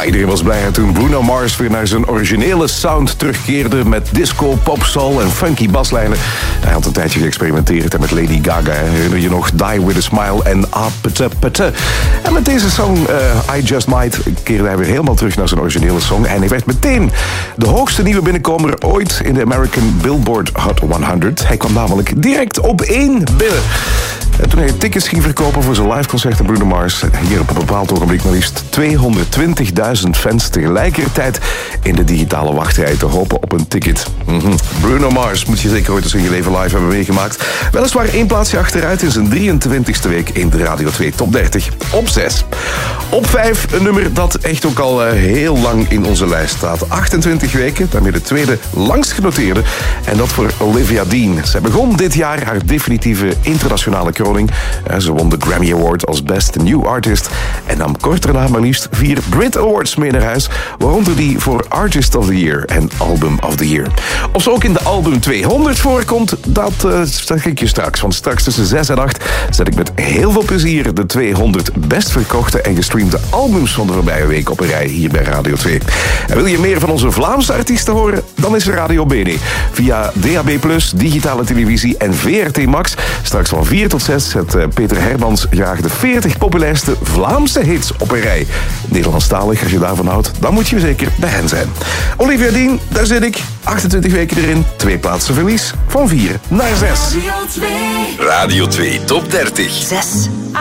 Ja, iedereen was blij toen Bruno Mars weer naar zijn originele sound terugkeerde met disco, pop, soul en funky baslijnen. Hij had een tijdje geëxperimenteerd met Lady Gaga. Herinner je nog Die With A Smile en Ah Pete Pete. En met deze song I Just Might keerde hij weer helemaal terug naar zijn originele song. En hij werd meteen de hoogste nieuwe binnenkomer ooit in de American Billboard Hot 100. Hij kwam namelijk direct op 1 binnen. En toen hij tickets ging verkopen voor zijn liveconcerten Bruno Mars, hier op een bepaald ogenblik maar liefst 220.000 fans tegelijkertijd in de digitale wachtrij te hopen op een ticket. Bruno Mars moet je zeker ooit eens in je leven live hebben meegemaakt. Weliswaar 1 plaatsje achteruit in zijn 23e week in de Radio 2 Top 30. Op 6. Op 5 een nummer dat echt ook al heel lang in onze lijst staat. 28 weken, daarmee de tweede langst genoteerde. En dat voor Olivia Dean. Zij begon dit jaar haar definitieve internationale kroning. Ze won de Grammy Award als Best New Artist en nam kort daarna maar liefst 4 Brit Awards mee naar huis, waaronder die voor Artist of the Year en Album of the Year. Of ze ook in de album 200 voorkomt, dat zeg ik je straks. Want straks tussen 6 en 8 zet ik met heel veel plezier de 200 best verkochte en gestreamde albums van de voorbije week op een rij hier bij Radio 2. En wil je meer van onze Vlaamse artiesten horen? Dan is er Radio BD. Via DAB+, digitale televisie en VRT Max. Straks van 4 tot 6 zet Peter Hermans graag de 40 populairste Vlaamse hits op een rij. Nederlandstalig, als je daarvan houdt, dan moet je zeker bij hen zijn. Olivia Dean, daar zit ik. 28 weken erin, 2 plaatsen verlies. Van 4 naar 6. Radio 2 Top 30. 6.